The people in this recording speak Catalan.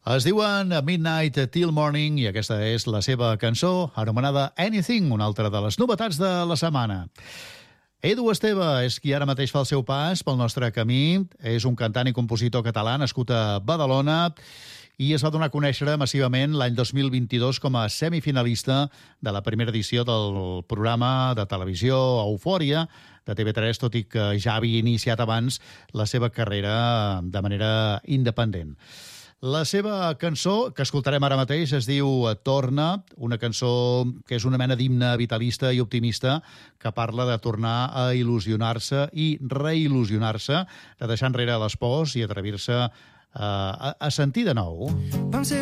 Es diuen Midnight Till Morning i aquesta és la seva cançó anomenada Anything, una altra de les novetats de la setmana. Edu Esteve és qui ara mateix fa el seu pas pel nostre camí. És un cantant i compositor català nascut a Badalona i es va donar a conèixer massivament l'any 2022 com a semifinalista de la primera edició del programa de televisió Eufòria de TV3, tot i que ja havia iniciat abans la seva carrera de manera independent. La seva cançó, que escoltarem ara mateix, es diu Torna, una cançó que és una mena d'himne vitalista i optimista que parla de tornar a il·lusionar-se i reil·lusionar-se, de deixar enrere les pors i atrevir-se a sentir de nou.